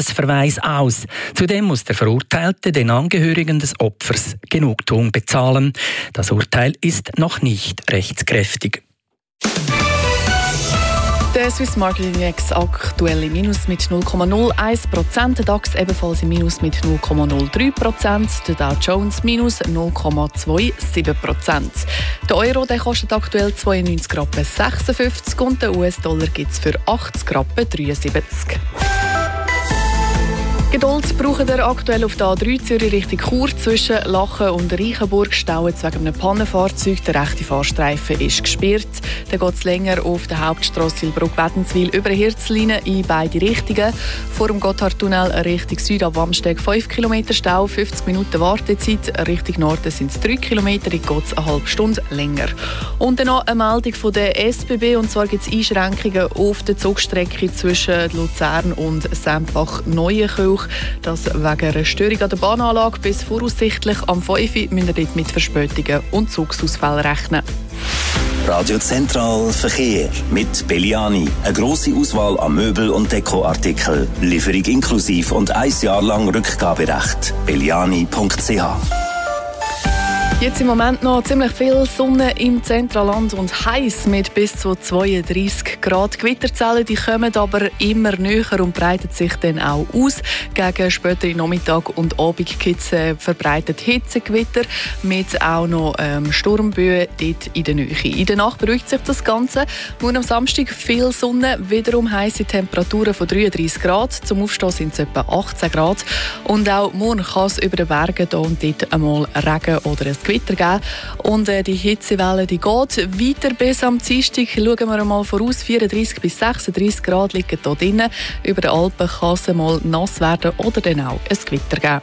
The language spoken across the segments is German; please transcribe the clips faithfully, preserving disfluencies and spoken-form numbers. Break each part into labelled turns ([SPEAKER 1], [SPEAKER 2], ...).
[SPEAKER 1] Gefängnisverweis aus. Zudem muss der Verurteilte den Angehörigen des Opfers Genugtuung bezahlen. Das Urteil ist noch nicht rechtskräftig.
[SPEAKER 2] Der Swiss Market Index aktuell im Minus mit null Komma null eins Prozent, der DAX ebenfalls im Minus mit null Komma null drei Prozent, der Dow Jones minus null Komma siebenundzwanzig Prozent. Der Euro der kostet aktuell zweiundneunzig Rappen sechsundfünfzig und der U S-Dollar gibt es für achtzig Rappen dreiundsiebzig. Geduld braucht er aktuell auf der A drei Zürich Richtung Chur zwischen Lachen und Reichenburg. Staut wegen einem Pannenfahrzeug. Der rechte Fahrstreifen ist gesperrt. Dann geht es länger auf der Hauptstrasse Hilbruck-Wädenswil über Hirzlinen in beide Richtungen. Vor dem Gotthardtunnel Richtung Süd ab Wamsteg fünf Kilometer Stau, fünfzig Minuten Wartezeit. Richtung Norden sind es drei Kilometer, in geht es eine halbe Stunde länger. Und dann noch eine Meldung von der S B B. Und zwar gibt es Einschränkungen auf der Zugstrecke zwischen Luzern und Sempach-Neuenkirch. Das wegen einer Störung an der Bahnanlage. Bis voraussichtlich am fünf Uhr müssen wir dort mit Verspätungen und Zugsausfällen rechnen.
[SPEAKER 3] Radio Zentral Verkehr mit Belliani. Eine grosse Auswahl an Möbel- und Dekoartikeln. Lieferung inklusive und ein Jahr lang Rückgaberecht. belliani punkt c h.
[SPEAKER 2] Jetzt im Moment noch ziemlich viel Sonne im Zentralland und heiß mit bis zu zweiunddreissig Grad. Gewitterzellen die kommen aber immer näher und breiten sich dann auch aus. Gegen spätere Nachmittag und Abend gibt es äh, verbreitet Hitzegewitter mit auch noch ähm, Sturmböen dort in der Nähe. In der Nacht beruhigt sich das Ganze. Morgen am Samstag viel Sonne, wiederum heiße Temperaturen von dreiunddreissig Grad. Zum Aufstehen sind es etwa achtzehn Grad. Und auch morgen kann es über den Bergen hier und dort einmal Regen oder ein Gewitter geben. Und äh, die Hitzewelle die geht weiter bis am Dienstag. Schauen wir mal voraus. vierunddreissig bis sechsunddreissig Grad liegen hier drinnen. Über den Alpen kann es mal nass werden oder dann auch ein Gewitter geben.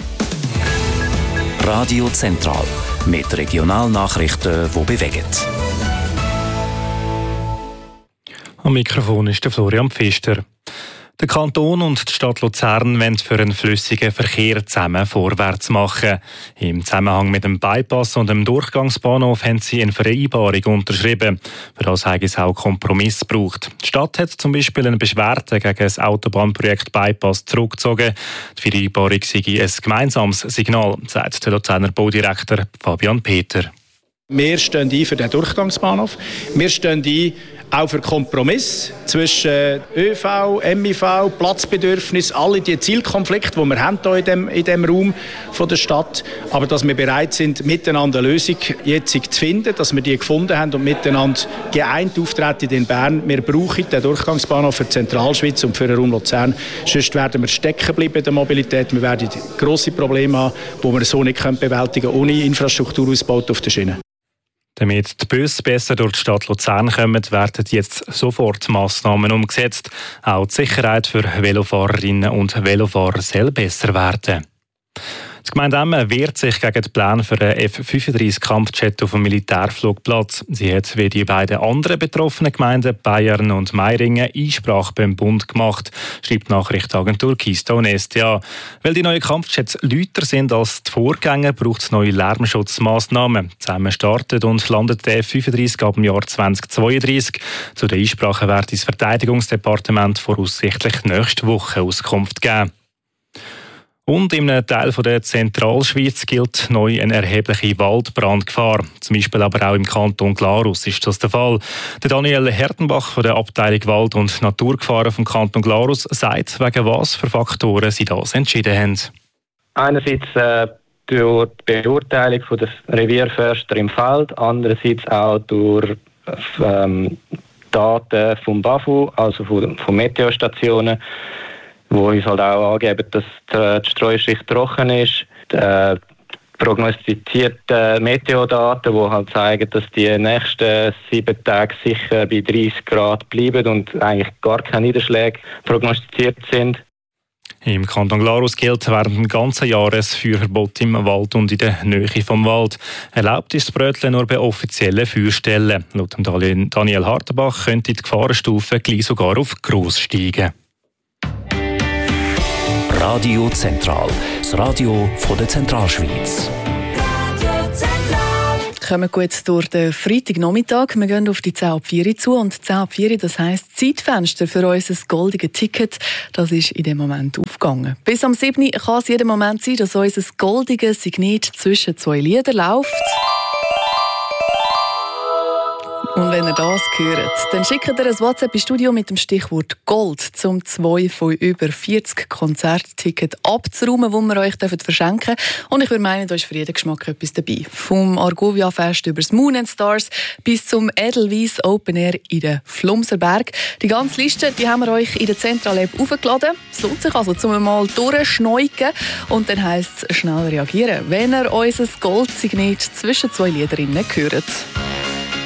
[SPEAKER 3] Radio Zentral mit Regionalnachrichten, die bewegen.
[SPEAKER 4] Am Mikrofon ist der Florian Pfister. Der Kanton und die Stadt Luzern wollen für einen flüssigen Verkehr zusammen vorwärts machen. Im Zusammenhang mit dem Bypass und dem Durchgangsbahnhof haben sie eine Vereinbarung unterschrieben. Für das haben sie auch Kompromiss gebraucht. Die Stadt hat zum Beispiel eine Beschwerde gegen das Autobahnprojekt Bypass zurückgezogen. Die Vereinbarung sei ein gemeinsames Signal, sagt der Luzerner Baudirektor Fabian Peter.
[SPEAKER 5] Wir stehen ein für den Durchgangsbahnhof. Wir stehen ein auch für Kompromiss zwischen ÖV, M I V, Platzbedürfnis, alle die Zielkonflikte, die wir haben hier in dem, in dem Raum von der Stadt. Aber dass wir bereit sind, miteinander eine Lösung jetzt zu finden, dass wir die gefunden haben und miteinander geeint auftreten in Bern. Wir brauchen den Durchgangsbahnhof für die Zentralschweiz und für den Raum Luzern. Sonst werden wir stecken bleiben in der Mobilität. Wir werden grosse Probleme haben, die wir so nicht bewältigen können, ohne Infrastrukturausbau auf der Schiene.
[SPEAKER 4] Damit die Busse besser durch die Stadt Luzern kommen, werden jetzt sofort Massnahmen umgesetzt. Auch die Sicherheit für Velofahrerinnen und Velofahrer soll besser werden. Die Gemeinde Emmen wehrt sich gegen die Pläne für einen F fünfunddreißig Kampfjet auf dem Militärflugplatz. Sie hat wie die beiden anderen betroffenen Gemeinden Bayern und Meiringen Einsprache beim Bund gemacht, schreibt die Nachrichtenagentur Keystone S T A. Weil die neuen Kampfjets lauter sind als die Vorgänger, braucht es neue Lärmschutzmaßnahmen. Zusammen startet und landet der F fünfunddreißig ab dem Jahr zweitausendzweiunddreißig. Zu der Einsprache wird das Verteidigungsdepartement voraussichtlich nächste Woche Auskunft geben. Und in einem Teil der Zentralschweiz gilt neu eine erhebliche Waldbrandgefahr. Zum Beispiel aber auch im Kanton Glarus ist das der Fall. Der Daniel Hertenbach von der Abteilung Wald- und Naturgefahren vom Kanton Glarus sagt, wegen was für Faktoren sie das entschieden haben.
[SPEAKER 6] Einerseits äh, durch die Beurteilung der Revierförster im Feld, andererseits auch durch ähm, Daten vom B A F U, also von, von Meteostationen, wo uns halt auch angeben, dass die Streuschicht trocken ist. Die prognostizierten Meteodaten, die halt zeigen, dass die nächsten sieben Tage sicher bei dreißig Grad bleiben und eigentlich gar keine Niederschläge prognostiziert sind.
[SPEAKER 4] Im Kanton Glarus gilt während dem ganzen Jahr ein Feuerverbot im Wald und in der Nähe vom Wald. Erlaubt ist das Brötchen nur bei offiziellen Feuerstellen. Laut Daniel Hartenbach könnte die Gefahrenstufe gleich sogar auf gross steigen.
[SPEAKER 3] Radio Zentral, das Radio von der Zentralschweiz.
[SPEAKER 2] kommen gut durch den Freitagnachmittag. Wir gehen auf die zehn ab vier zu und zehn ab vier, das heisst Zeitfenster für unser goldiges Ticket, das ist in dem Moment aufgegangen. Bis am sieben kann es jeden Moment sein, dass unser goldiges Signet zwischen zwei Liedern läuft. Und wenn ihr das hört, dann schickt ihr ein WhatsApp ins Studio mit dem Stichwort Gold, um zwei von über vierzig Konzerttickets abzuräumen, die wir euch verschenken dürfen. Und ich würde meinen, da ist für jeden Geschmack etwas dabei. Vom Argovia-Fest über das Moon and Stars bis zum Edelweiss Open Air in den Flumserberg. Die ganze Liste die haben wir euch in der Zentral-App aufgeladen. Es lohnt sich also, zum mal durchschneuken. Und dann heisst es schnell reagieren, wenn ihr unser Goldsignet zwischen zwei Liederinnen hört.